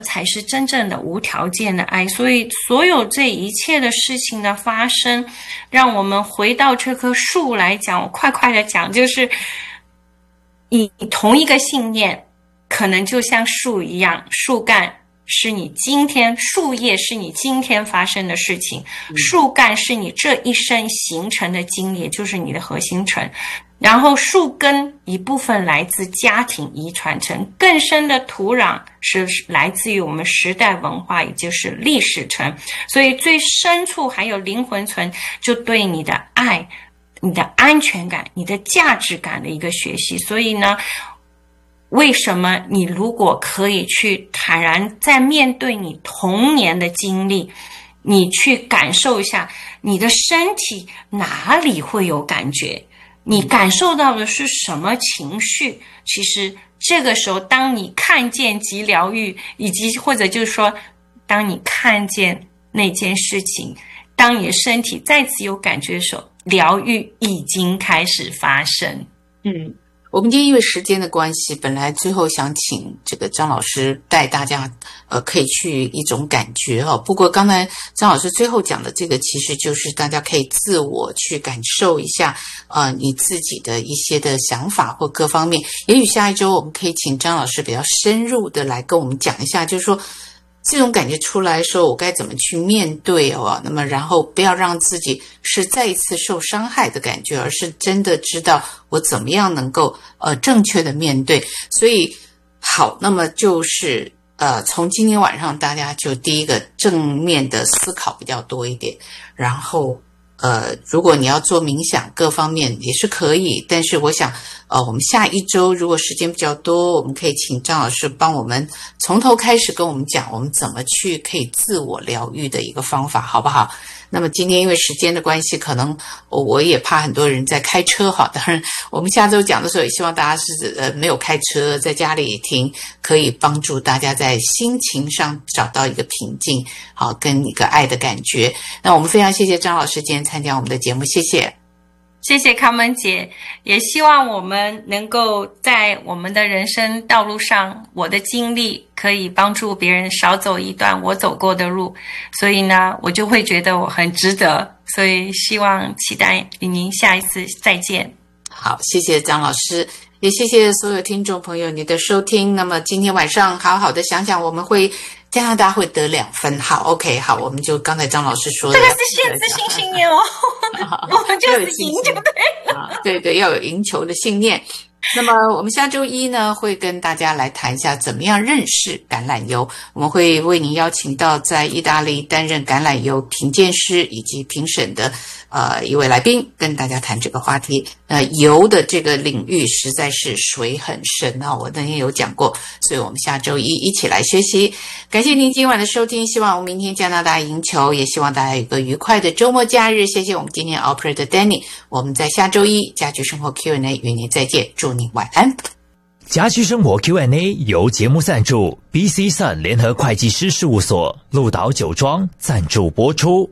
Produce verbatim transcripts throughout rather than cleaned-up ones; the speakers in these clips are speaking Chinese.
才是真正的无条件的爱。所以所有这一切的事情的发生，让我们回到这棵树来讲，我快快的讲，就是以同一个信念，可能就像树一样，树干是你今天，树叶是你今天发生的事情，树干是你这一生形成的经历，就是你的核心层。然后树根一部分来自家庭遗传层，更深的土壤是来自于我们时代文化，也就是历史层。所以最深处还有灵魂层，就对你的爱、你的安全感、你的价值感的一个学习。所以呢，为什么你如果可以去坦然在面对你童年的经历，你去感受一下你的身体哪里会有感觉，你感受到的是什么情绪，其实这个时候当你看见即疗愈，以及或者就是说当你看见那件事情，当你的身体再次有感觉的时候，疗愈已经开始发生。 嗯，我们今天因为时间的关系，本来最后想请这个张老师带大家呃，可以去一种感觉哦。不过刚才张老师最后讲的这个，其实就是大家可以自我去感受一下呃，你自己的一些的想法或各方面。也许下一周我们可以请张老师比较深入的来跟我们讲一下，就是说这种感觉出来的时候，我该怎么去面对哦？那么然后不要让自己是再一次受伤害的感觉，而是真的知道我怎么样能够呃正确的面对。所以好，那么就是呃从今天晚上大家就第一个正面的思考比较多一点，然后呃如果你要做冥想各方面也是可以，但是我想呃，我们下一周如果时间比较多，我们可以请张老师帮我们从头开始跟我们讲我们怎么去可以自我疗愈的一个方法，好不好？那么今天因为时间的关系，可能我也怕很多人在开车哈，当然我们下周讲的时候也希望大家是呃没有开车，在家里听，可以帮助大家在心情上找到一个平静，好，跟一个爱的感觉。那我们非常谢谢张老师今天参加我们的节目，谢谢。 谢谢康门姐，也希望我们能够在我们的人生道路上，我的经历可以帮助别人少走一段我走过的路，所以呢，我就会觉得我很值得，所以希望期待与您下一次再见。 好，谢谢张老师，也谢谢所有听众朋友你的收听。那么今天晚上好好的想想，我们会加拿大会得两分。好 OK 好，我们就刚才张老师说的， 这个是限制性信念哦我们就是赢就对了对对，要有赢球的信念。那么我们下周一呢，会跟大家来谈一下怎么样认识橄榄油。我们会为您邀请到在意大利担任橄榄油评鉴师以及评审的呃一位来宾，跟大家谈这个话题。呃，油的这个领域实在是水很深啊，我那天有讲过，所以我们下周一一起来学习。感谢您今晚的收听，希望我们明天加拿大赢球，也希望大家有一个愉快的周末假日。谢谢我们今天 Operator Danny， 我们在下周一家居生活 Q and A 与您再见，祝您晚安。 家居生活 Q and A 由节目赞助 B C Sun 联合会计师事务所鹿岛酒庄赞助播出。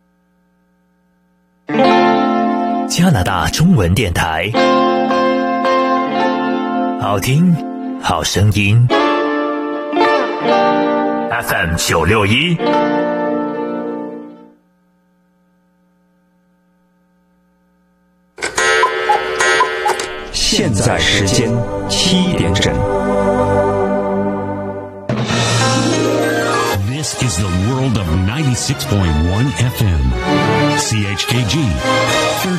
加拿大中文电台，好听好声音 F M 九六一。 现在时间七点整。 This is the world of ninety-six point one F M. C H K G